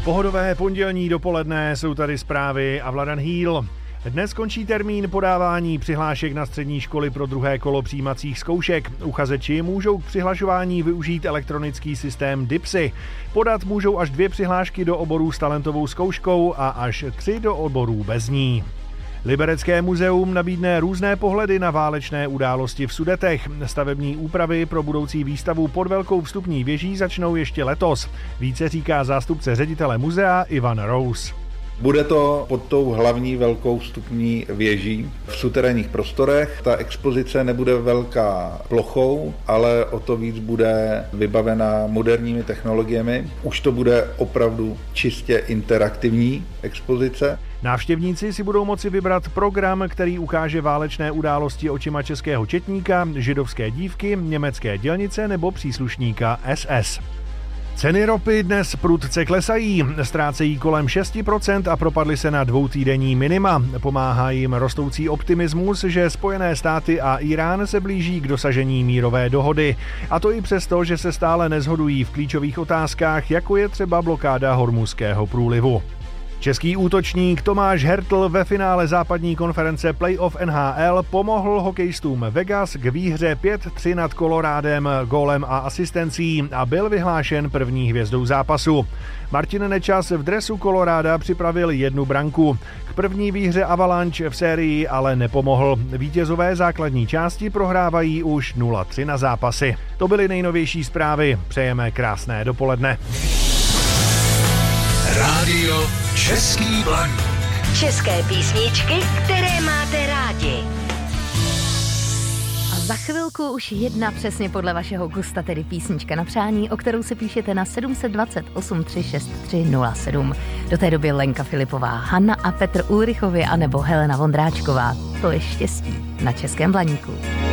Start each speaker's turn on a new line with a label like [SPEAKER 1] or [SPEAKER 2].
[SPEAKER 1] Pohodové pondělní dopoledne, jsou tady zprávy a Vladan Hýl. Dnes končí termín podávání přihlášek na střední školy pro druhé kolo přijímacích zkoušek. Uchazeči můžou k přihlašování využít elektronický systém DIPSy. Podat můžou až 2 přihlášky do oborů s talentovou zkouškou a až 3 do oborů bez ní. Liberecké muzeum nabídne různé pohledy na válečné události v Sudetech. Stavební úpravy pro budoucí výstavu pod velkou vstupní věží začnou ještě letos. Více říká zástupce ředitele muzea Ivan Rous.
[SPEAKER 2] Bude to pod tou hlavní velkou vstupní věží v suterénních prostorech. Ta expozice nebude velká plochou, ale o to víc bude vybavena moderními technologiemi. Už to bude opravdu čistě interaktivní expozice.
[SPEAKER 1] Návštěvníci si budou moci vybrat program, který ukáže válečné události očima českého četníka, židovské dívky, německé dělnice nebo příslušníka SS. Ceny ropy dnes prudce klesají, ztrácejí kolem 6% a propadly se na 2týdenní minima. Pomáhá jim rostoucí optimismus, že Spojené státy a Irán se blíží k dosažení mírové dohody. A to i přesto, že se stále neshodují v klíčových otázkách, jako je třeba blokáda Hormuzského průlivu. Český útočník Tomáš Hertl ve finále západní konference Playoff NHL pomohl hokejistům Vegas k výhře 5-3 nad Colorádem gólem a asistencí a byl vyhlášen první hvězdou zápasu. Martin Nečas v dresu Coloráda připravil 1 branku. K první výhře Avalanche v sérii ale nepomohl. Vítězové základní části prohrávají už 0-3 na zápasy. To byly nejnovější zprávy. Přejeme krásné dopoledne.
[SPEAKER 3] Rádio Český Blaník.
[SPEAKER 4] České písničky, které máte rádi.
[SPEAKER 5] A za chvilku už 1 přesně podle vašeho gusta, tedy písnička na přání, o kterou se píšete na 728 363 07. Do té doby Lenka Filipová, Hanna a Petr Ulrichovi anebo Helena Vondráčková. To je štěstí na Českém Blaníku.